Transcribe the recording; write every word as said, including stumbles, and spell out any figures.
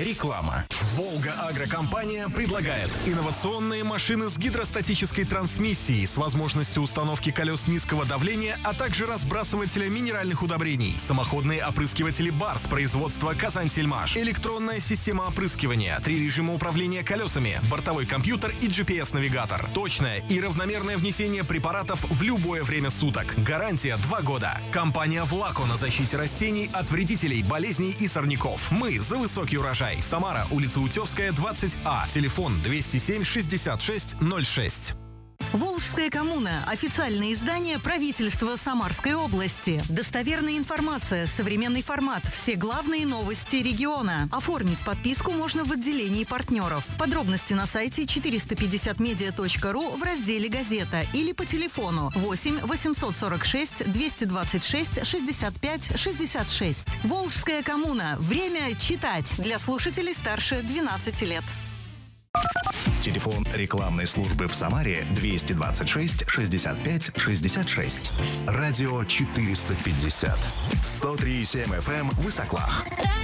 Реклама. Волга Агрокомпания предлагает инновационные машины с гидростатической трансмиссией с возможностью установки колес низкого давления, а также разбрасывателя минеральных удобрений, самоходные опрыскиватели Барс производства Казань-Сельмаш, электронная система опрыскивания, три режима управления колесами, бортовой компьютер и джи пи эс-навигатор, точное и равномерное внесение препаратов в любое время суток. Гарантия два года. Компания «Влако» на защите растений от вредителей, болезней и сорняков. Мы за высокий урожай. Самара, улица Утевская, двадцать А. Телефон двести семь шестьдесят шесть ноль шесть. Волжская коммуна – официальное издание правительства Самарской области. Достоверная информация, современный формат, все главные новости региона. Оформить подписку можно в отделении партнеров. Подробности на сайте четыреста пятьдесят медиа точка ру в разделе «Газета» или по телефону восемь восемьсот сорок шесть двести двадцать шесть шестьдесят пять шестьдесят шесть. Волжская коммуна. Время читать для слушателей старше двенадцати лет. Телефон рекламной службы в Самаре двести двадцать шесть шестьдесят пять шестьдесят шесть. Радио четыреста пятьдесят. сто три и семь эф эм Высоклах.